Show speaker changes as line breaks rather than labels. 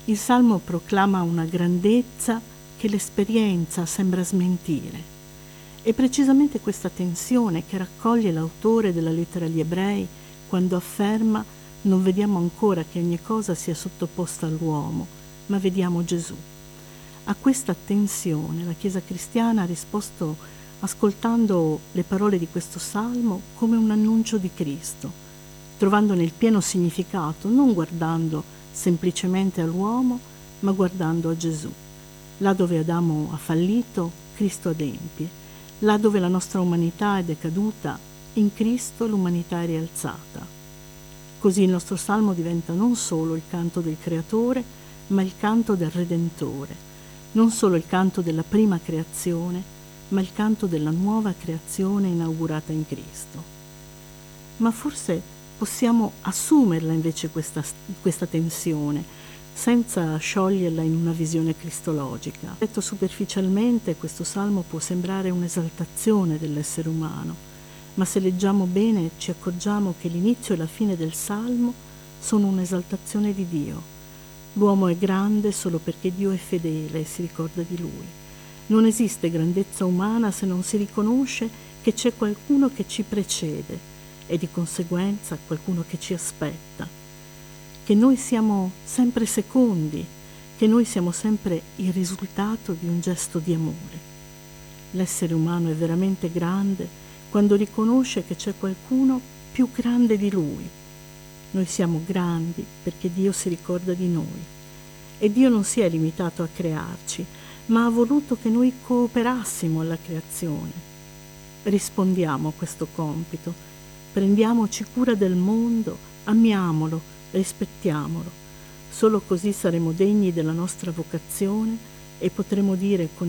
Il Salmo proclama una grandezza che l'esperienza sembra smentire. È precisamente questa tensione che raccoglie l'autore della lettera agli Ebrei quando afferma: non vediamo ancora che ogni cosa sia sottoposta all'uomo, ma vediamo Gesù. A questa tensione la Chiesa cristiana ha risposto ascoltando le parole di questo Salmo come un annuncio di Cristo, trovandone il pieno significato, non guardando semplicemente all'uomo, ma guardando a Gesù. Là dove Adamo ha fallito, Cristo adempie. Là dove la nostra umanità è decaduta, in Cristo l'umanità è rialzata. Così il nostro Salmo diventa non solo il canto del Creatore, ma il canto del Redentore, non solo il canto della prima creazione, ma il canto della nuova creazione inaugurata in Cristo. Ma forse possiamo assumerla invece questa tensione, senza scioglierla in una visione cristologica. Detto superficialmente, questo Salmo può sembrare un'esaltazione dell'essere umano, ma se leggiamo bene ci accorgiamo che l'inizio e la fine del Salmo sono un'esaltazione di Dio. L'uomo è grande solo perché Dio è fedele e si ricorda di Lui. Non esiste grandezza umana se non si riconosce che c'è qualcuno che ci precede e di conseguenza qualcuno che ci aspetta, che noi siamo sempre secondi, che noi siamo sempre il risultato di un gesto di amore. L'essere umano è veramente grande quando riconosce che c'è qualcuno più grande di lui. Noi siamo grandi perché Dio si ricorda di noi e Dio non si è limitato a crearci, ma ha voluto che noi cooperassimo alla creazione. Rispondiamo a questo compito, prendiamoci cura del mondo, amiamolo, rispettiamolo. Solo così saremo degni della nostra vocazione e potremo dire con